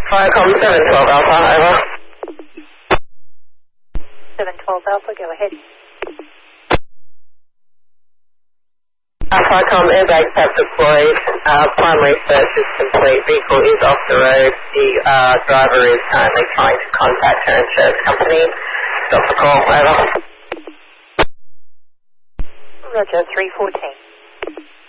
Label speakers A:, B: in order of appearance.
A: Viacom 712 Alpha, over.
B: 712 Alpha, go ahead.
A: Viacom, airbags have deployed. Primary search is complete. Vehicle is off the road. The driver is currently trying to contact her insurance company. Stop the call, over.
B: Roger, 314.